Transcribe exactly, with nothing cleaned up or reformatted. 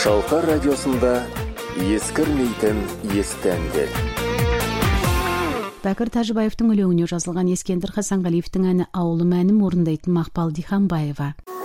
Шалқар радиосында ескірмейтін есті әндер. Бәкір Тәжібаевтың өлеңіне жазылған Ескендір Хасанғалиевтің әні «Ауылым» әнін орындайтын Мақпал Диханбаева.